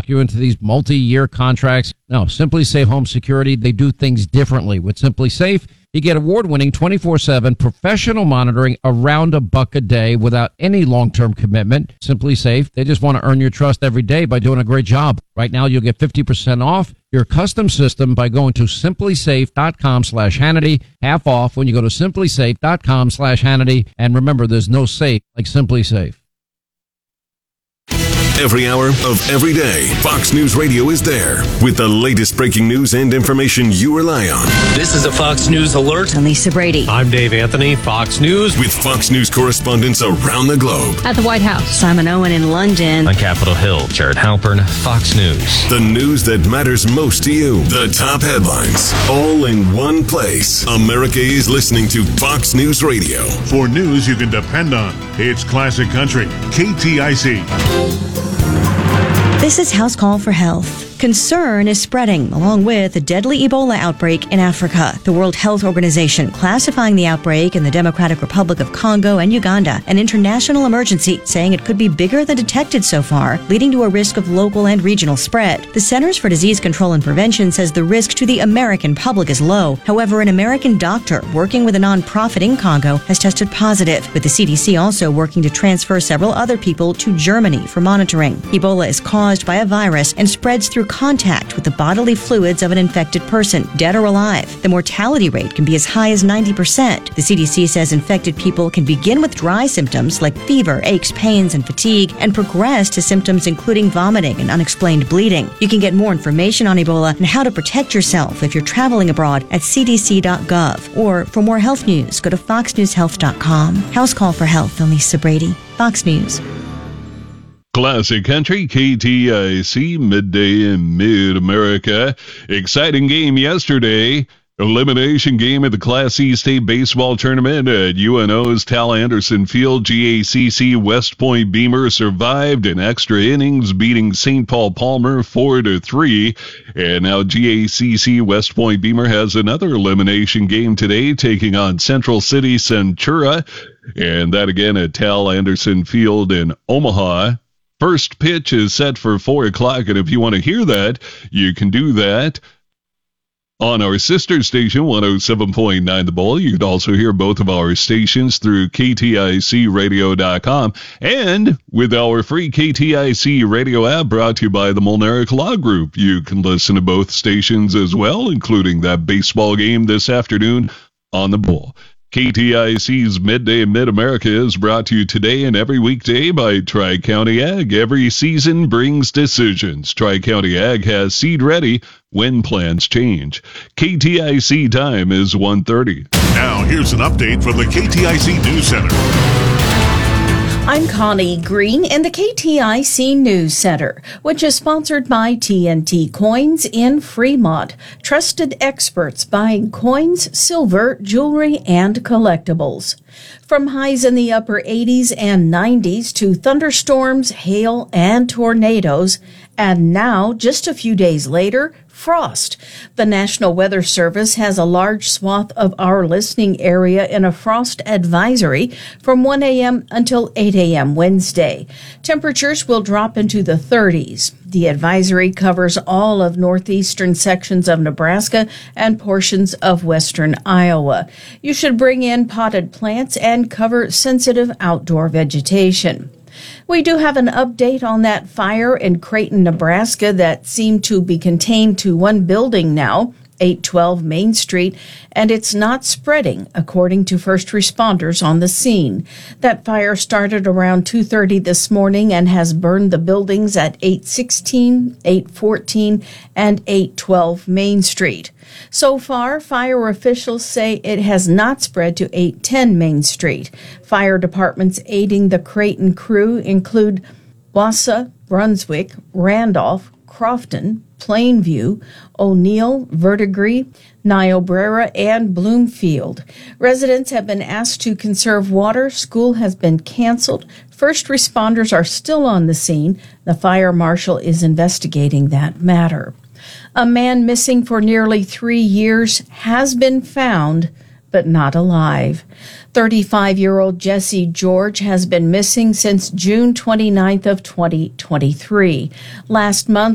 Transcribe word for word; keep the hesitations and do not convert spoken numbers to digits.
lock you into these multi-year contracts. No, Simply Safe Home Security, they do things differently. With Simply Safe, you get award-winning twenty-four seven professional monitoring around a buck a day without any long-term commitment. Simply Safe, they just want to earn your trust every day by doing a great job. Right now, you'll get fifty percent off your custom system by going to simplysafe.com slash Hannity. Half off when you go to simplysafe.com slash Hannity. And remember, there's no safe like Simply Safe. Every hour of every day, Fox News Radio is there with the latest breaking news and information you rely on. This is a Fox News alert. I'm Lisa Brady. I'm Dave Anthony, Fox News. With Fox News correspondents around the globe. At the White House, Simon Owen in London. On Capitol Hill, Jared Halpern, Fox News. The news that matters most to you. The top headlines, all in one place. America is listening to Fox News Radio. For news you can depend on, it's Classic Country, K T I C. This is House Call for Health. Concern is spreading, along with a deadly Ebola outbreak in Africa. The World Health Organization classifying the outbreak in the Democratic Republic of Congo and Uganda an international emergency, saying it could be bigger than detected so far, leading to a risk of local and regional spread. The Centers for Disease Control and Prevention says the risk to the American public is low. However, an American doctor working with a nonprofit in Congo has tested positive, with the C D C also working to transfer several other people to Germany for monitoring. Ebola is caused by a virus and spreads through contact with the bodily fluids of an infected person, dead or alive. The mortality rate can be as high as ninety percent. The C D C says infected people can begin with dry symptoms like fever, aches, pains, and fatigue, and progress to symptoms including vomiting and unexplained bleeding. You can get more information on Ebola and how to protect yourself if you're traveling abroad at c d c dot gov. Or for more health news, go to fox news health dot com. House Call for Health, I'm Lisa Brady, Fox News. Classic Country, K T I C, midday in mid-America. Exciting game yesterday. Elimination game at the Class C State Baseball Tournament at U N O's Tal Anderson Field. G A C C West Point Beamer survived in extra innings, beating Saint Paul Palmer four to three. And now G A C C West Point Beamer has another elimination game today, taking on Central City Centura. And that again at Tal Anderson Field in Omaha. First pitch is set for four o'clock, and if you want to hear that, you can do that on our sister station, one oh seven point nine The Bull. You can also hear both of our stations through K T I C radio dot com and with our free K T I C radio app brought to you by the Molnaric Law Group. You can listen to both stations as well, including that baseball game this afternoon on The Bull. K T I C's Midday in Mid-America is brought to you today and every weekday by Tri-County Ag. Every season brings decisions. Tri-County Ag has seed ready when plans change. K T I C time is one thirty. Now, here's an update from the K T I C News Center. I'm Connie Green in the K T I C News Center, which is sponsored by T N T Coins in Fremont. Trusted experts buying coins, silver, jewelry, and collectibles. From highs in the upper eighties and nineties to thunderstorms, hail, and tornadoes. And now, just a few days later, frost. The National Weather Service has a large swath of our listening area in a frost advisory from one a.m. until eight a.m. Wednesday. Temperatures will drop into the thirties. The advisory covers all of northeastern sections of Nebraska and portions of western Iowa. You should bring in potted plants and cover sensitive outdoor vegetation. We do have an update on that fire in Creighton, Nebraska that seemed to be contained to one building now, eight twelve Main Street, and it's not spreading, according to first responders on the scene. That fire started around two thirty this morning and has burned the buildings at eight sixteen, eight fourteen, and eight twelve Main Street. So far, fire officials say it has not spread to eight ten Main Street. Fire departments aiding the Creighton crew include Wausau, Brunswick, Randolph, Crofton, Plainview, O'Neill, Verdigris, Niobrara, and Bloomfield. Residents have been asked to conserve water. School has been canceled. First responders are still on the scene. The fire marshal is investigating that matter. A man missing for nearly three years has been found, but not alive. thirty-five-year-old Jesse George has been missing since June twenty-ninth of twenty twenty-three. Last month,